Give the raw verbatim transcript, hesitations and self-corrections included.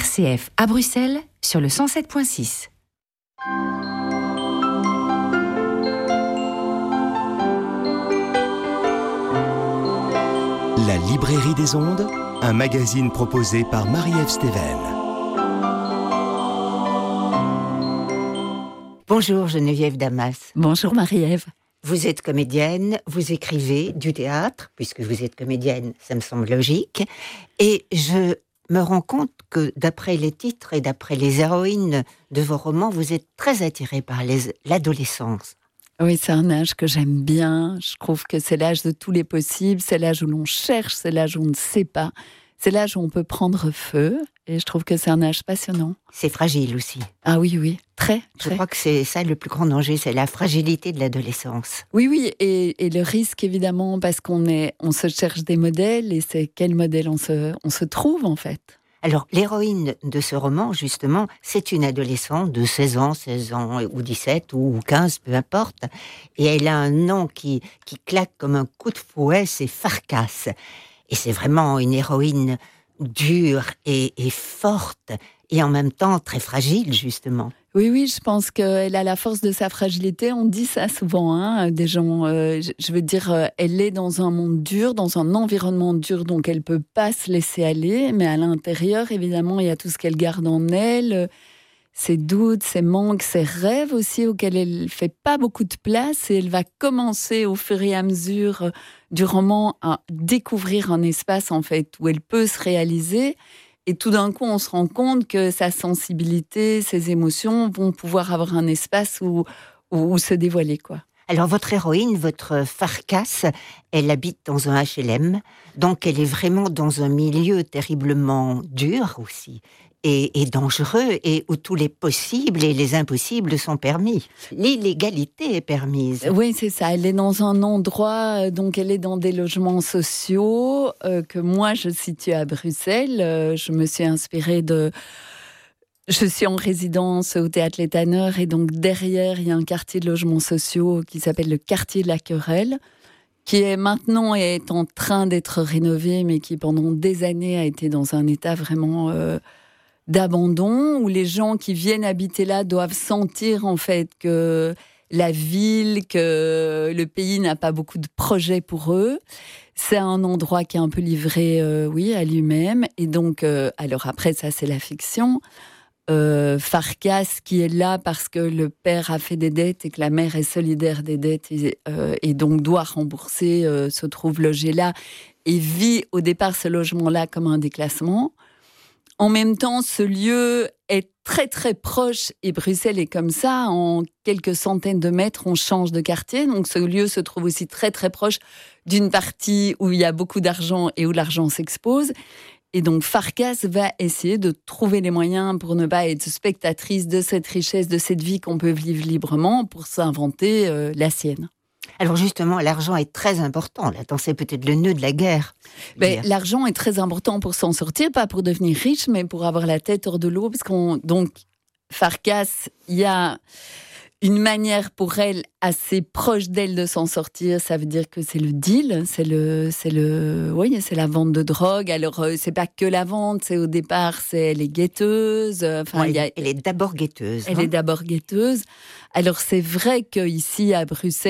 C F à Bruxelles sur le cent sept virgule six. La Librairie des Ondes, un magazine proposé par Marie-Ève Steven. Bonjour Geneviève Damas. Bonjour Marie-Ève. Vous êtes comédienne, vous écrivez du théâtre, puisque vous êtes comédienne, ça me semble logique. Et je me rends compte que d'après les titres et d'après les héroïnes de vos romans, vous êtes très attirée par les, l'adolescence. Oui, c'est un âge que j'aime bien. Je trouve que c'est l'âge de tous les possibles. C'est l'âge où l'on cherche, c'est l'âge où on ne sait pas. C'est l'âge où on peut prendre feu. Et je trouve que c'est un âge passionnant. C'est fragile aussi. Ah oui, oui, très, très. Je crois que c'est ça le plus grand danger, c'est la fragilité de l'adolescence. Oui, oui, et, et le risque évidemment, parce qu'on est, on se cherche des modèles, et c'est quel modèle on se, on se trouve en fait. Alors, l'héroïne de ce roman, justement, c'est une adolescente de seize ans, seize ans, ou dix-sept, ou quinze, peu importe. Et elle a un nom qui, qui claque comme un coup de fouet, c'est Farkas. Et c'est vraiment une héroïne dure et, et forte, et en même temps très fragile, justement. Oui, oui, je pense qu'elle a la force de sa fragilité. On dit ça souvent, hein, des gens. Euh, je veux dire, euh, elle est dans un monde dur, dans un environnement dur, donc elle peut pas se laisser aller. Mais à l'intérieur, évidemment, il y a tout ce qu'elle garde en elle, euh, ses doutes, ses manques, ses rêves aussi, auxquels elle fait pas beaucoup de place. Et elle va commencer, au fur et à mesure euh, du roman, à découvrir un espace en fait où elle peut se réaliser. Et tout d'un coup, on se rend compte que sa sensibilité, ses émotions vont pouvoir avoir un espace où, où, où se dévoiler, quoi. Alors, votre héroïne, votre Farkas, elle habite dans un H L M, donc elle est vraiment dans un milieu terriblement dur aussi, et, et dangereux, et où tous les possibles et les impossibles sont permis. L'illégalité est permise. Oui, c'est ça. Elle est dans un endroit, donc elle est dans des logements sociaux euh, que moi, je situe à Bruxelles. Euh, je me suis inspirée de... Je suis en résidence au Théâtre Les Tanneurs, et donc derrière, il y a un quartier de logements sociaux qui s'appelle le quartier de la Querelle, qui est maintenant est en train d'être rénové, mais qui pendant des années a été dans un état vraiment... Euh, d'abandon, où les gens qui viennent habiter là doivent sentir en fait que la ville, que le pays n'a pas beaucoup de projets pour eux. C'est un endroit qui est un peu livré, euh, oui, à lui-même. Et donc, euh, alors après, ça c'est la fiction. Euh, Farkas qui est là parce que le père a fait des dettes et que la mère est solidaire des dettes et, euh, et donc doit rembourser, euh, se trouve logé là et vit au départ ce logement-là comme un déclassement. En même temps, ce lieu est très très proche, et Bruxelles est comme ça, en quelques centaines de mètres, on change de quartier. Donc ce lieu se trouve aussi très très proche d'une partie où il y a beaucoup d'argent et où l'argent s'expose. Et donc Farkas va essayer de trouver les moyens pour ne pas être spectatrice de cette richesse, de cette vie qu'on peut vivre librement, pour s'inventer euh, la sienne. Alors justement, l'argent est très important. Là, c'est peut-être le nœud de la guerre. Ben, l'argent est très important pour s'en sortir, pas pour devenir riche, mais pour avoir la tête hors de l'eau. Parce qu'on, donc, Farkas, il y a une manière pour elle assez proche d'elle de s'en sortir. Ça veut dire que c'est le deal, c'est le, c'est le, oui, c'est la vente de drogue. Alors, euh, c'est pas que la vente. C'est au départ, c'est elle est guetteuse. Enfin, ouais, il y a, elle est d'abord guetteuse. Elle hein. est d'abord guetteuse. Alors, c'est vrai qu'ici à Bruxelles.